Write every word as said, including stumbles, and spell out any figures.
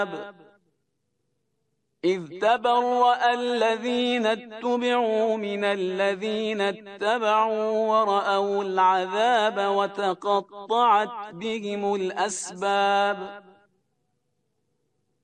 إذ تبرأ الذين اتبعوا من الذين اتبعوا ورأوا العذاب وتقطعت بهم الأسباب.